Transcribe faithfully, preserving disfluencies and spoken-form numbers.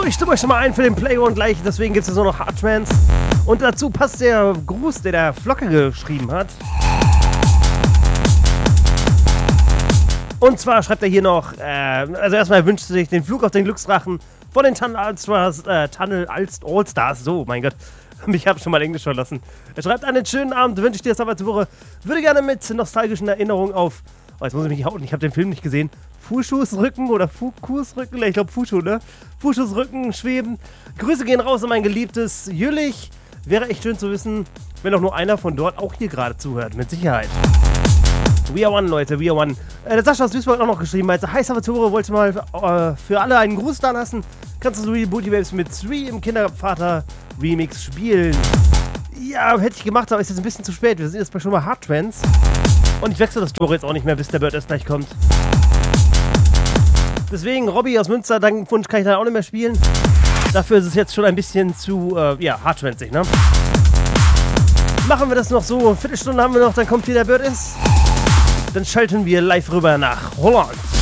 So, ich stimme euch schon mal ein für den Playground gleich, deswegen gibt es nur noch Hard Trance. Und dazu passt der Gruß, der der Flocke geschrieben hat. Und zwar schreibt er hier noch, äh, also erstmal wünscht er sich den Flug auf den Glücksdrachen von den Tunnel Allstars, äh, Tunnel Allstars, so, mein Gott. Ich habe schon mal Englisch verlassen. Er schreibt, einen schönen Abend, wünsche ich dir das aber zur Woche. Würde gerne mit nostalgischen Erinnerungen auf, oh, jetzt muss ich mich hauen, ich habe den Film nicht gesehen, Fuschusrücken oder Fukusrücken, ich glaube Fuschu, ne? Fuschusrücken schweben. Grüße gehen raus an mein geliebtes Jüllich. Wäre echt schön zu wissen, wenn auch nur einer von dort auch hier gerade zuhört, mit Sicherheit. We are one, Leute, we are one. Äh, der Sascha aus Duisburg hat auch noch geschrieben, als heiß Salvatore wollte mal äh, für alle einen Gruß da lassen. Kannst du so die Booty Babes mit Three im Kindervater Remix spielen? Ja, hätte ich gemacht, aber ist jetzt ein bisschen zu spät. Wir sind jetzt bei schon mal Hard Trance. Und ich wechsle das Tor jetzt auch nicht mehr, bis der Bird erst gleich kommt. Deswegen, Robby aus Münster, deinen Wunsch kann ich dann auch nicht mehr spielen. Dafür ist es jetzt schon ein bisschen zu, äh, ja, Hard Trance-ig, ne? Machen wir das noch so, eine Viertelstunde haben wir noch, dann kommt hier der Bird ist. Dann schalten wir live rüber nach Holland.